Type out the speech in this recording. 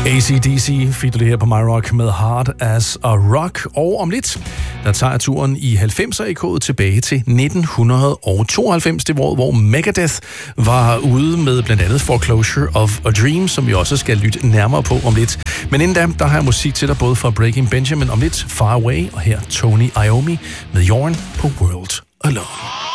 AC/DC fik du det her på My Rock med Hard as a Rock. Og om lidt, der tager turen i 90'er-ekkoet tilbage til 1992. Det år, hvor Megadeth var ude med blandt andet Foreclosure of a Dream, som vi også skal lytte nærmere på om lidt. Men inden da, der har jeg musik til dig både fra Breaking Benjamin om lidt, Far Away, og her Tony Iommi med Jorn på World Alone.